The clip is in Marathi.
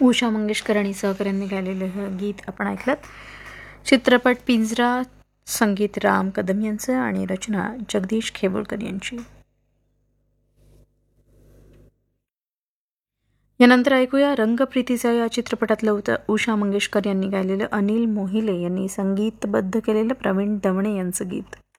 उषा मंगेशकर आणि सहकाऱ्यांनी गायलेलं हे गीत आपण ऐकलं. चित्रपट पिंजरा, संगीत राम कदम यांचं आणि रचना जगदीश खेबुळकर यांची. यानंतर ऐकूया रंगप्रीतीचा या चित्रपटातलं होतं उषा मंगेशकर यांनी गायलेलं, अनिल मोहिले यांनी संगीतबद्ध केलेलं प्रवीण दवणे यांचं गीत.